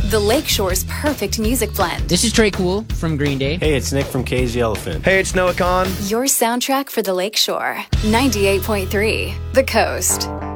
The Lakeshore's perfect music blend. This is Trey Cool from Green Day. Hey, it's Nick from Cage Elephant. Hey, it's Noah Khan. Your soundtrack for the Lakeshore. 98.3 The Coast.